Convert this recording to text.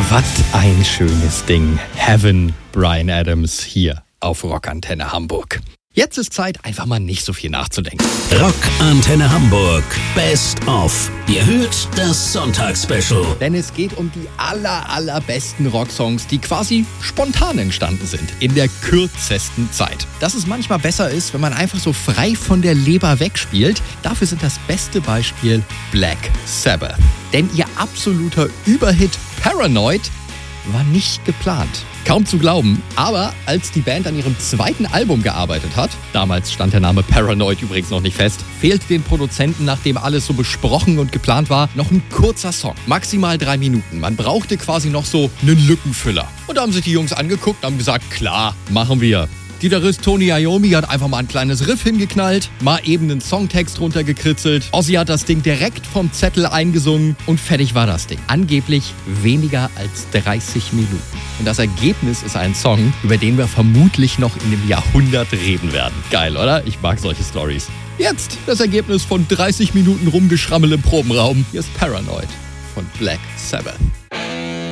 Was ein schönes Ding. Heaven, Bryan Adams hier auf Rockantenne Hamburg. Jetzt ist Zeit, einfach mal nicht so viel nachzudenken. Rockantenne Hamburg. Best of. Ihr hört das Sonntagsspecial. Denn es geht um die allerbesten Rocksongs, die quasi spontan entstanden sind. In der kürzesten Zeit. Dass es manchmal besser ist, wenn man einfach so frei von der Leber wegspielt. Dafür sind das beste Beispiel Black Sabbath. Denn ihr absoluter Überhit Paranoid war nicht geplant. Kaum zu glauben, aber als die Band an ihrem zweiten Album gearbeitet hat, damals stand der Name Paranoid übrigens noch nicht fest, fehlte den Produzenten, nachdem alles so besprochen und geplant war, noch ein kurzer Song. Maximal 3 Minuten. Man brauchte quasi noch so einen Lückenfüller. Und da haben sich die Jungs angeguckt und haben gesagt, klar, machen wir. Gitarrist Tony Iommi hat einfach mal ein kleines Riff hingeknallt, mal eben einen Songtext runtergekritzelt. Ozzy hat das Ding direkt vom Zettel eingesungen und fertig war das Ding. Angeblich weniger als 30 Minuten. Und das Ergebnis ist ein Song, über den wir vermutlich noch in einem Jahrhundert reden werden. Geil, oder? Ich mag solche Storys. Jetzt das Ergebnis von 30 Minuten Rumgeschrammel im Probenraum. Hier ist Paranoid von Black Sabbath.